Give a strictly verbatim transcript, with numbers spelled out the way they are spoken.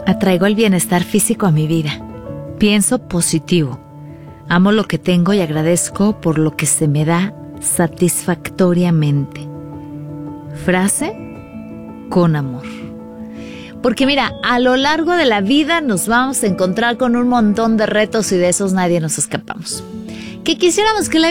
Atraigo el bienestar físico a mi vida. Pienso positivo. Amo lo que tengo y agradezco por lo que se me da satisfactoriamente. Frase con amor. Porque mira, a lo largo de la vida nos vamos a encontrar con un montón de retos y de esos nadie nos escapamos. Que quisiéramos que la